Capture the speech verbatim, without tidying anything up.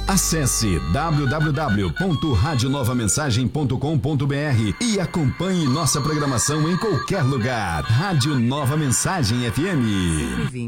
Acesse w w w ponto rádio nova mensagem ponto com ponto b r e acompanhe nossa programação em qualquer lugar. Rádio Nova Mensagem F M.